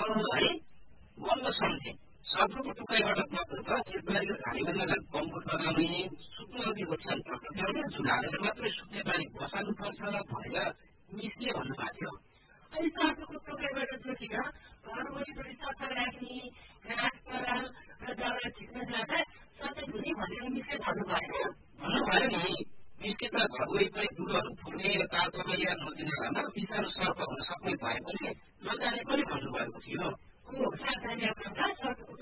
है बल्ल सम्झे सर्पको टुकाइबाट बस्नु त खेतबारीको झाडीभन्दा बम्बु लगाउने सुत्नु अघि ओछ्यान प्रकृतिले झुलाएर मात्रै सुत्ने बारी बसाल्नु पर्छ भनेर मिसले भन्नुभएको थियो। अनि सर्पको टुकाइबाट जोतेर घर वरिपरि सफा राख्ने घाँस पराल र दाउरा छिट्न जाँदा सचेत हुने भनेर मिसले भन्नु भएन नि। मिसले त घर वरिपरि दुधहरू फुल्ने र तालतलैया नदीनालामा विषालु सर्प हुन सक्ने भए पनि नजाने पनि भन्नुभएको थियो। सावधानी अप्नाउँदा सर्पको